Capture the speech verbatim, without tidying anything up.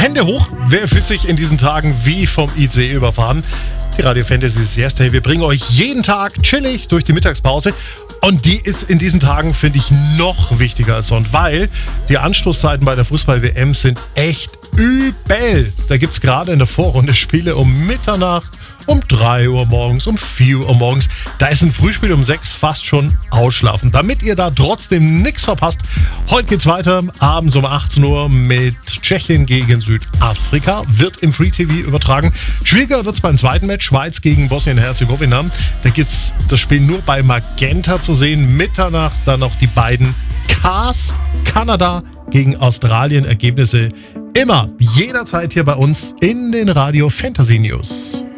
Hände hoch, wer fühlt sich in diesen Tagen wie vom I C E überfahren? Die Radio Fantasy Siesta, wir bringen euch jeden Tag chillig durch die Mittagspause. Und die ist in diesen Tagen, finde ich, noch wichtiger als sonst, weil die Anstoßzeiten bei der Fußball-W M sind echt übel. Da gibt es gerade in der Vorrunde Spiele um Mitternacht, um drei Uhr morgens, um vier Uhr morgens. Da ist ein Frühspiel um sechs fast schon ausschlafen. Damit ihr da trotzdem nichts verpasst, heute geht's weiter, abends um achtzehn Uhr mit Tschechien gegen Südafrika. Wird im Free-T V übertragen. Schwieriger wird's beim zweiten Match, Schweiz gegen Bosnien-Herzegowina. Da gibt's das Spiel nur bei Magenta zu sehen. Mitternacht dann noch die beiden Ks, Kanada gegen Australien. Ergebnisse immer, jederzeit hier bei uns in den Radio Fantasy News.